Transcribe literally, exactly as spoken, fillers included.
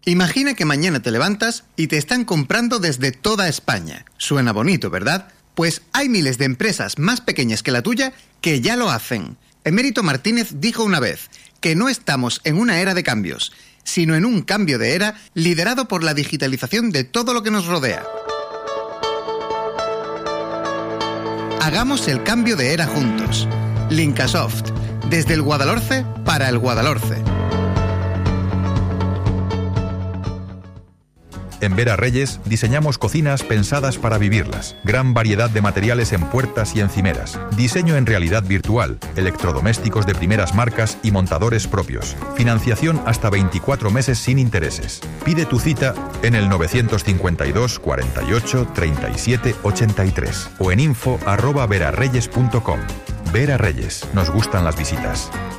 Imagina que mañana te levantas y te están comprando desde toda España. Suena bonito, ¿verdad? Pues hay miles de empresas más pequeñas que la tuya que ya lo hacen. Emérito Martínez dijo una vez que no estamos en una era de cambios, sino en un cambio de era liderado por la digitalización de todo lo que nos rodea. Hagamos el cambio de era juntos. Linkasoft, desde el Guadalhorce para el Guadalhorce. En Vera Reyes diseñamos cocinas pensadas para vivirlas. Gran variedad de materiales en puertas y encimeras. Diseño en realidad virtual, electrodomésticos de primeras marcas y montadores propios. Financiación hasta veinticuatro meses sin intereses. Pide tu cita en el novecientos cincuenta y dos, cuarenta y ocho, treinta y siete, ochenta y tres o en info arroba verarreyes punto com. Vera Reyes, nos gustan las visitas.